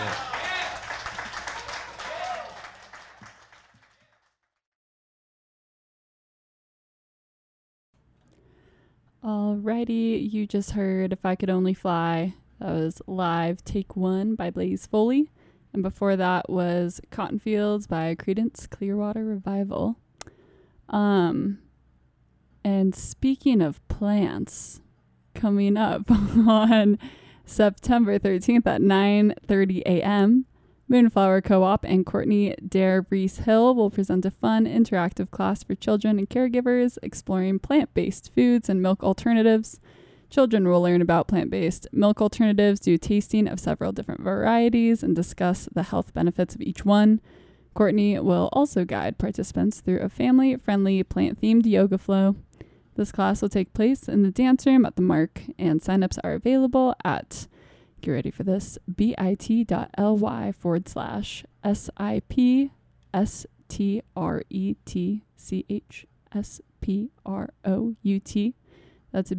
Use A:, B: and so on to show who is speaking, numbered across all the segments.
A: Alrighty, you just heard If I Could Only Fly. That was live take 1 by Blaze Foley. And before that was Cotton Fields by Creedence Clearwater Revival. And speaking of plants, coming up on September 13th at 9:30 a.m., Moonflower Co-op and Courtney Dare Reese Hill will present a fun, interactive class for children and caregivers exploring plant-based foods and milk alternatives. Children will learn about plant-based milk alternatives, do tasting of several different varieties, and discuss the health benefits of each one. Courtney will also guide participants through a family-friendly, plant-themed yoga flow. This class will take place in the dance room at the Mark, and signups are available at, get ready for this, bit.ly/SIPSTRETCHSPROUT. That's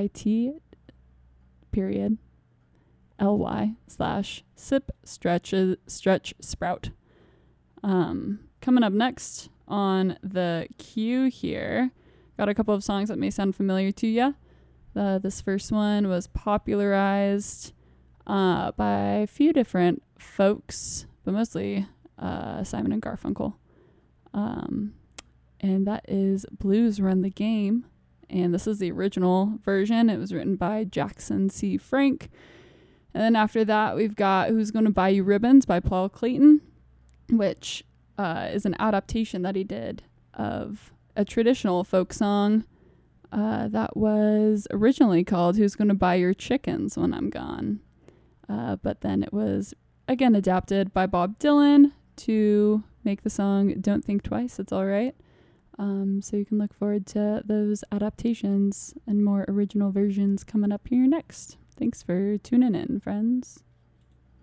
A: bit.ly/sip stretch sprout. Coming up next on the queue here, got a couple of songs that may sound familiar to you. This first one was popularized by a few different folks, but mostly Simon and Garfunkel. And that is Blues Run the Game. And this is the original version. It was written by Jackson C. Frank. And then after that, we've got Who's Gonna Buy You Ribbons by Paul Clayton, which is an adaptation that he did of a traditional folk song that was originally called Who's Gonna Buy Your Chickens When I'm Gone. But then it was, again, adapted by Bob Dylan to make the song Don't Think Twice, It's All Right. So you can look forward to those adaptations and more original versions coming up here next. Thanks for tuning in, friends.